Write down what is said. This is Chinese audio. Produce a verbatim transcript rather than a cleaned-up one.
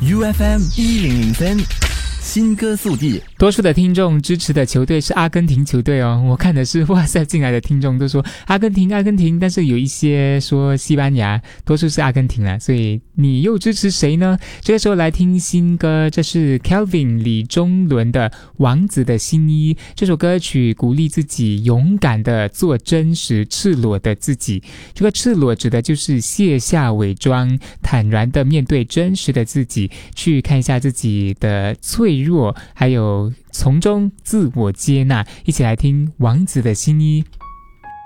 U F M 一零零三，新歌速递。 多数的听众支持的球队是阿根廷球队哦。我看的是哇塞，进来的听众都说阿根廷，阿根廷，但是有一些说西班牙，多数是阿根廷啦。所以你又支持谁呢？这个时候来听新歌，这是 Kelvin 李宗伦的《王子的新衣》。这首歌曲鼓励自己勇敢的做真实赤裸的自己。这个赤裸指的就是卸下伪装，坦然的面对真实的自己，去看一下自己的脆弱，还有从中自我接纳。一起来听王子的新衣。